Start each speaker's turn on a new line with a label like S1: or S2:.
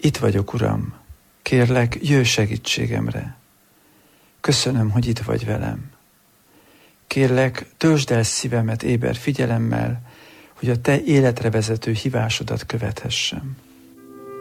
S1: Itt vagyok, Uram, kérlek, jöjj segítségemre. Köszönöm, hogy itt vagy velem. Kérlek, töltsd el szívemet éber figyelemmel, hogy a te életre vezető hívásodat követhessem.